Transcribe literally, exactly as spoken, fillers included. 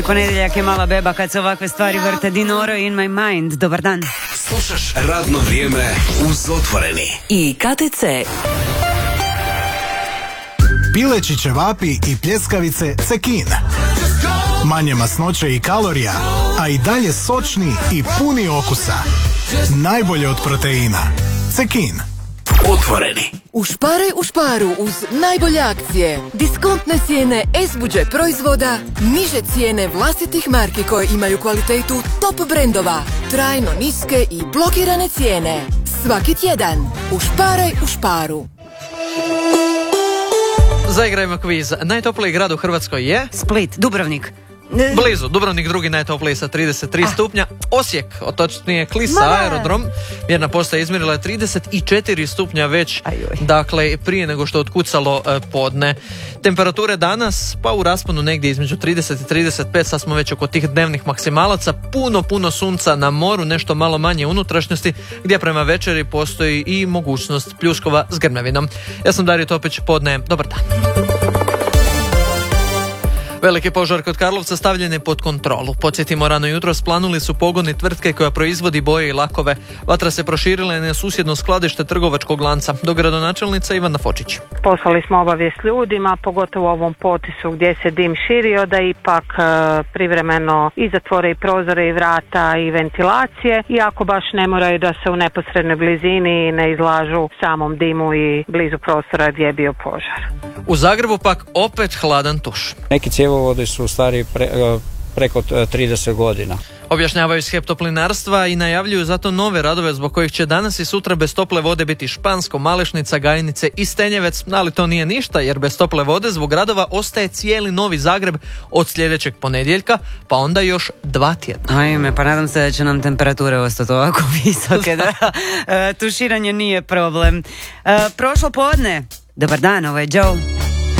Ponedjeljak je mala beba kad se ovakve stvari vrte. Dinoro in my mind. Dobar dan. Slušaš radno vrijeme uz Otvoreni. I K T C. Pileći ćevapi i pljeskavice Cekin. Manje masnoće i kalorija, a i dalje sočni i puni okusa. Najbolje od proteina. Cekin. Otvoreni. Ušparaj u šparu uz najbolje akcije. Diskontne cijene S budžet proizvoda, niže cijene vlastitih marki koje imaju kvalitetu top brendova, trajno niske i blokirane cijene. Svaki tjedan. Ušparaj u šparu. Zaigrajmo kviz. Najtopliji grad u Hrvatskoj je? Split, Dubrovnik. Blizu, Dubrovnik drugi najtopliji sa trideset tri stupnja. Osijek, otočnije Klisa, Ma. aerodrom. Mjerna postaja izmjerila je trideset četiri stupnja već, Ajoj. dakle prije nego što je otkucalo e, podne. Temperature danas, pa u rasponu negdje između trideset i trideset pet, sad smo već oko tih dnevnih maksimalaca. Puno, puno sunca na moru, nešto malo manje unutrašnjosti, gdje prema večeri postoji i mogućnost pljuskova s grmevinom. Ja sam Dario Topić, podne, dobar dan. Veliki požar kod Karlovca stavljen je pod kontrolu. Podsjetimo, rano jutro splanuli su pogoni tvrtke koja proizvodi boje i lakove. Vatra se proširila na susjedno skladište trgovačkog lanca. Dogradonačelnica Ivana Fočić. Poslali smo obavijest ljudima, pogotovo u ovom potisu gdje se dim širio, da ipak e, privremeno i zatvore i prozore i vrata i ventilacije, iako baš ne moraju da se u neposrednoj blizini ne izlažu samom dimu i blizu prostora gdje je bio požar. U Zagrebu pak opet hladan tuš. Neki cjevovodi su stari pre, preko trideset godina. Objašnjavaju iz HEP Toplinarstva i najavljuju zato nove radove zbog kojih će danas i sutra bez tople vode biti Špansko, Malešnica, Gajnice i Stenjevec, ali to nije ništa jer bez tople vode zbog radova ostaje cijeli Novi Zagreb od sljedećeg ponedjeljka, pa onda još dva tjedna. Ajme, pa nadam se da će nam temperature ostati ovako visoke, da e, tuširanje nije problem. E, prošlo podne. Dobar dan, ovo je Joe.